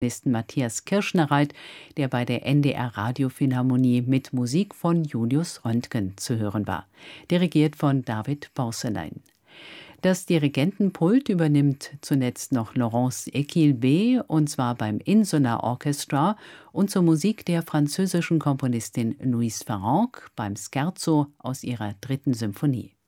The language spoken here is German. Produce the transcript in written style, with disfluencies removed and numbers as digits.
Matthias Kirschnereit, der bei der NDR Radiophilharmonie mit Musik von Julius Röntgen zu hören war, dirigiert von David Borselein. Das Dirigentenpult übernimmt zunächst noch Laurence Equilbé, und zwar beim Insular Orchestra und zur Musik der französischen Komponistin Louise Farrenc beim Scherzo aus ihrer 3. Symphonie.